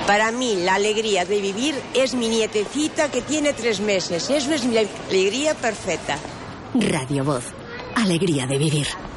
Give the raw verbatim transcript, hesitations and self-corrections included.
Para mí, la alegría de vivir es mi nietecita que tiene tres meses. Eso es mi alegría perfecta. Radio Voz. Alegría de vivir.